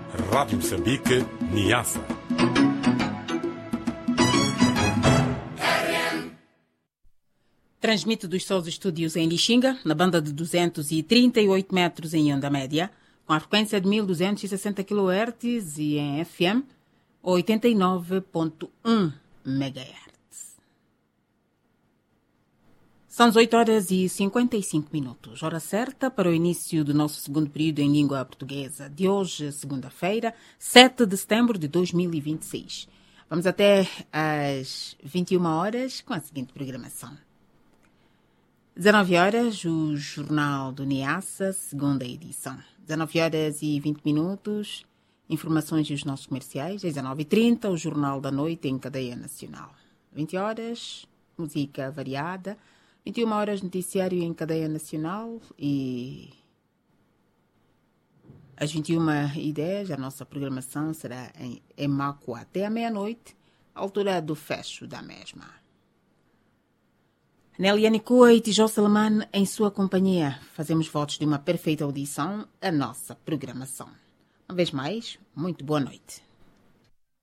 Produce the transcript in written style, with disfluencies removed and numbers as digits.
Rádio Moçambique, Niassa. Transmite dos seus estúdios em Lixinga, na banda de 238 metros em onda média, com a frequência de 1260 kHz e em FM 89.1 MHz. São 8 horas e 55 minutos, hora certa para o início do nosso segundo período em língua portuguesa, de hoje, segunda-feira, 7 de setembro de 2026. Vamos até às 21 horas com a seguinte programação. 19 horas, o Jornal do Niassa, segunda edição. 19 horas e 20 minutos, informações dos nossos comerciais. 19h30, o Jornal da Noite em cadeia nacional. 20 horas, música variada. 21 horas, noticiário em cadeia nacional. E às 21h10, a nossa programação será em Macua até à meia-noite, altura do fecho da mesma. Nélia Coa e Tijó Salaman em sua companhia. Fazemos votos de uma perfeita audição à nossa programação. Uma vez mais, muito boa noite.